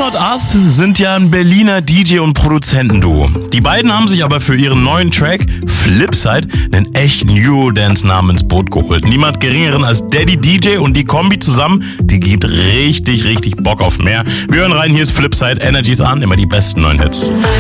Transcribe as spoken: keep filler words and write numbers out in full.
Not Us sind ja ein Berliner D J und Produzentenduo. Die beiden haben sich aber für ihren neuen Track Flipside einen echten Eurodance-Namen ins Boot geholt. Niemand geringeren als Daddy D J und die Kombi zusammen, die gibt richtig, richtig Bock auf mehr. Wir hören rein, hier ist Flipside, Energies an, immer die besten neuen Hits.